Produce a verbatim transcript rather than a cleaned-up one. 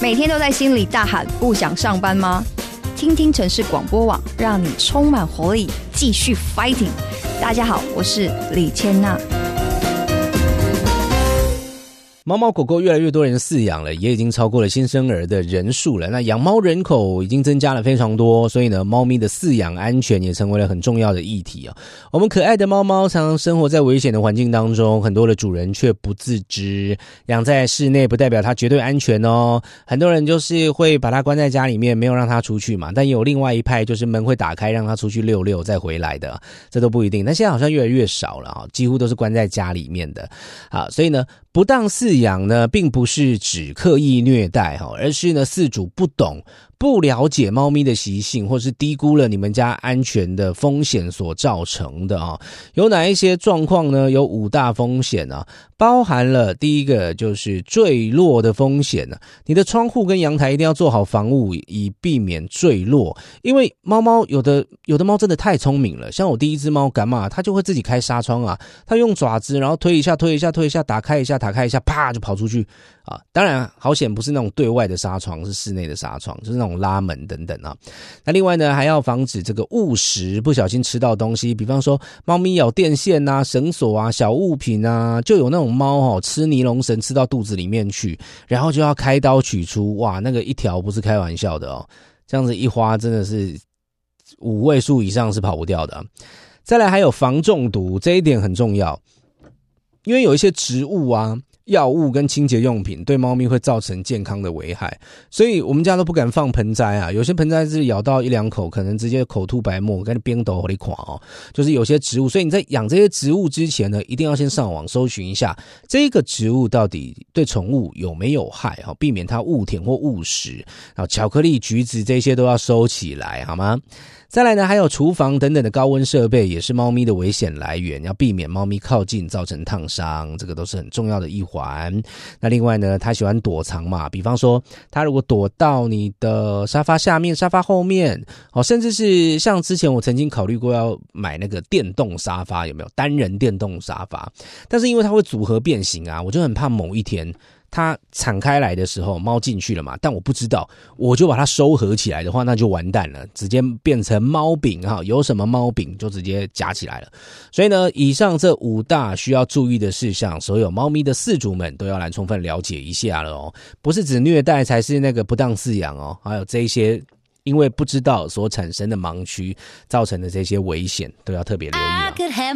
每天都在心里大喊不想上班吗？听听城市广播网，让你充满活力，继续 fighting。 大家好，我是李千娜。 猫猫狗狗越来越多人饲养了，也已经超过了新生儿的人数了。那养猫人口已经增加了非常多，所以呢，猫咪的饲养安全也成为了很重要的议题啊。我们可爱的猫猫常常生活在危险的环境当中，很多的主人却不自知。养在室内不代表它绝对安全哦，很多人就是会把它关在家里面，没有让它出去嘛。但有另外一派就是门会打开，让它出去溜溜再回来的，这都不一定。但现在好像越来越少了啊，几乎都是关在家里面的。好，所以呢，不当饲养呢，并不是指刻意虐待，而是呢，饲主不懂、不了解猫咪的习性，或是低估了你们家安全的风险所造成的啊。有哪一些状况呢？有五大风险啊，包含了第一个就是坠落的风险啊。你的窗户跟阳台一定要做好防护，以避免坠落。因为猫猫有的有的猫真的太聪明了，像我第一只猫干嘛，它就会自己开纱窗啊，它用爪子然后推一下推一下推一下，打开一下打开一下，啪就跑出去啊。当然好险不是那种对外的纱窗，是室内的纱窗，就是那种拉门等等啊。那另外呢，还要防止这个误食，不小心吃到东西，比方说猫咪咬电线啊、绳索啊、小物品啊，就有那种猫哦吃尼龙绳吃到肚子里面去，然后就要开刀取出，哇，那个一条不是开玩笑的哦，这样子一花真的是五位数以上是跑不掉的啊。再来还有防中毒，这一点很重要，因为有一些植物啊、药物跟清洁用品对猫咪会造成健康的危害，所以我们家都不敢放盆栽啊。有些盆栽是咬到一两口，可能直接口吐白沫，跟冰斗给你垮哦。就是有些植物，所以你在养这些植物之前呢，一定要先上网搜寻一下这个植物到底对宠物有没有害，避免它误舔或误食。然后巧克力、橘子这些都要收起来，好吗？再来呢，还有厨房等等的高温设备也是猫咪的危险来源，要避免猫咪靠近造成烫伤，这个都是很重要的一环。那另外呢，它喜欢躲藏嘛，比方说它如果躲到你的沙发下面、沙发后面，哦，甚至是像之前我曾经考虑过要买那个电动沙发，有没有单人电动沙发？但是因为它会组合变形啊，我就很怕某一天它敞开来的时候，猫进去了嘛，但我不知道，我就把它收合起来的话，那就完蛋了，直接变成猫饼哈，有什么猫饼就直接夹起来了。所以呢，以上这五大需要注意的事项，所有猫咪的饲主们都要来充分了解一下了哦，不是指虐待才是那个不当饲养哦，还有这一些因为不知道所产生的盲区造成的这些危险，都要特别留意哦。